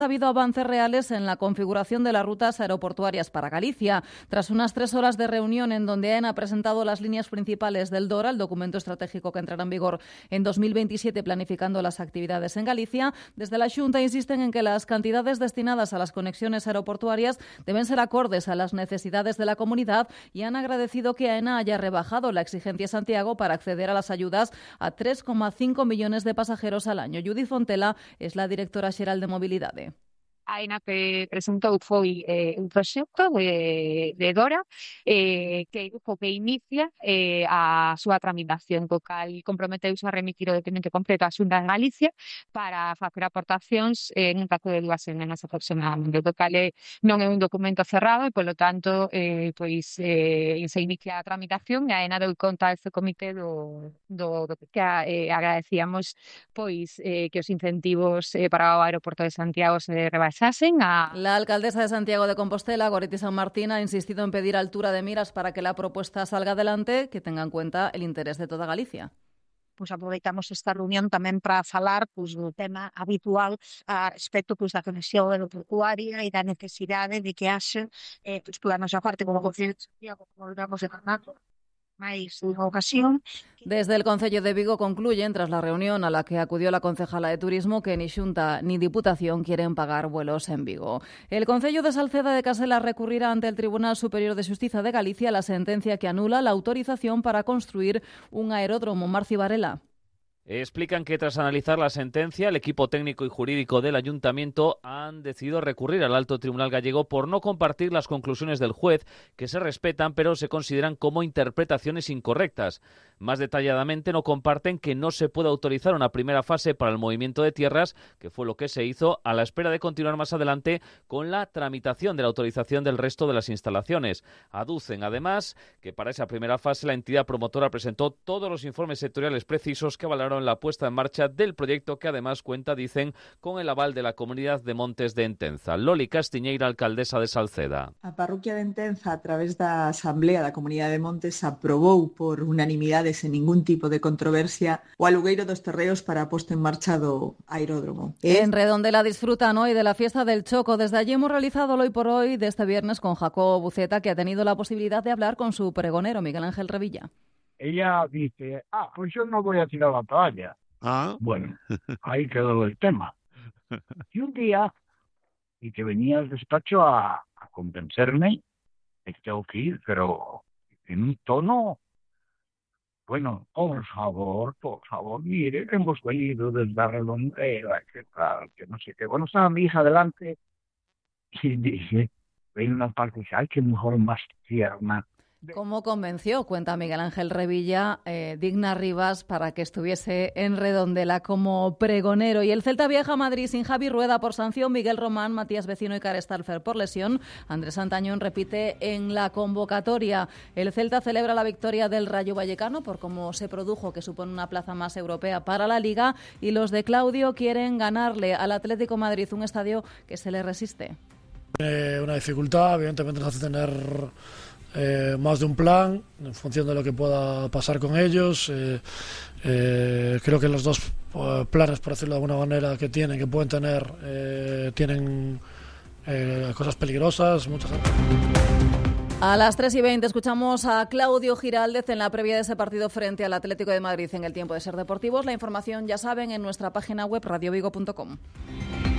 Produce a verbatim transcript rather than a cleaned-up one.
Ha habido avances reales en la configuración de las rutas aeroportuarias para Galicia. Tras unas tres horas de reunión en donde AENA ha presentado las líneas principales del DORA, el documento estratégico que entrará en vigor en dos mil veintisiete, planificando las actividades en Galicia, desde la Xunta insisten en que las cantidades destinadas a las conexiones aeroportuarias deben ser acordes a las necesidades de la comunidad y han agradecido que AENA haya rebajado la exigencia a Santiago para acceder a las ayudas a tres coma cinco millones de pasajeros al año. Judith Fontela es la directora xeral de Mobilidade. AENA que presentou foi eh, un proxecto de, de DORA eh, que, que inicia eh, a súa tramitación, co cal comprometeuse a remitir o documento completo á Xunta en Galicia para facer aportacións en un prazo de dúas semanas aproximadamente. O cal é, non é un documento cerrado e, polo tanto, eh, pois eh, se inicia a tramitación e a AENA deu conta a este comité do, do, do que eh, agradecíamos pois eh, que os incentivos eh, para o aeroporto de Santiago se rebaixasen. A... La alcaldesa de Santiago de Compostela, Goretti San Martín, ha insistido en pedir altura de miras para que la propuesta salga adelante, que tenga en cuenta el interés de toda Galicia. Pois aproveitamos esta reunión tamén para falar pois, do tema habitual a respecto pois, da conexión aeroportuaria e da necesidade de que haxa eh, pois, planos a parte como o Concello de Santiago, como digamos de Fernando, máis unha ocasión. Desde el Concello de Vigo concluyen, tras la reunión a la que acudió la concejala de Turismo, que ni Xunta ni Diputación quieren pagar vuelos en Vigo. El Concello de Salceda de Casela recurrirá ante el Tribunal Superior de Xustiza de Galicia la sentencia que anula la autorización para construir un aeródromo. Marci Varela. Explican que tras analizar la sentencia, el equipo técnico y jurídico del Ayuntamiento han decidido recurrir al Alto Tribunal Gallego por no compartir las conclusiones del juez, que se respetan pero se consideran como interpretaciones incorrectas. Más detalladamente, no comparten que no se puede autorizar una primera fase para el movimiento de tierras, que fue lo que se hizo, a la espera de continuar más adelante con la tramitación de la autorización del resto de las instalaciones. Aducen, además, que para esa primera fase la entidad promotora presentó todos los informes sectoriales precisos que avalaron la puesta en marcha del proyecto, que además cuenta, dicen, con el aval de la Comunidad de Montes de Entenza. Loli Castiñeira, alcaldesa de Salceda. A parroquia de Entenza, a través da Asamblea da Comunidade de Montes, aprobou por unanimidade, sen ningún tipo de controversia, o alugueiro dos terreos para a posta en marcha do aeródromo. En Redondela disfrutan hoy de la fiesta del Choco. Desde allí hemos realizado el hoy por hoy de este viernes con Jacobo Buceta, que ha tenido la posibilidad de hablar con su pregonero, Miguel Ángel Revilla. Ella dice, ah, pues yo no voy a tirar la toalla. Ah. Bueno, ahí quedó el tema. Y un día, y que venía al despacho a, a convencerme de que tengo que ir, pero en un tono, bueno, por favor, por favor, mire, hemos venido desde la Redondela, que tal, que no sé qué. Bueno, estaba mi hija delante y dije, veía una parte y dije, ay, qué mujer más tierna. ¿Cómo convenció, cuenta Miguel Ángel Revilla, eh, Digna Rivas para que estuviese en Redondela como pregonero? Y el Celta viaja a Madrid sin Javi Rueda por sanción, Miguel Román, Matías Vecino y Kare Starfer por lesión. Andrés Santañón repite en la convocatoria. El Celta celebra la victoria del Rayo Vallecano por cómo se produjo, que supone una plaza más europea para la Liga. Y los de Claudio quieren ganarle al Atlético Madrid, un estadio que se le resiste. Eh, una dificultad, evidentemente nos hace tener Eh, más de un plan en función de lo que pueda pasar con ellos. Eh, eh, creo que los dos eh, planes, por decirlo de alguna manera, que tienen, que pueden tener, eh, tienen eh, cosas peligrosas. Muchas A las tres y veinte escuchamos a Claudio Giraldez en la previa de ese partido frente al Atlético de Madrid en el Tiempo de Ser Deportivos. La información, ya saben, en nuestra página web radio vigo punto com.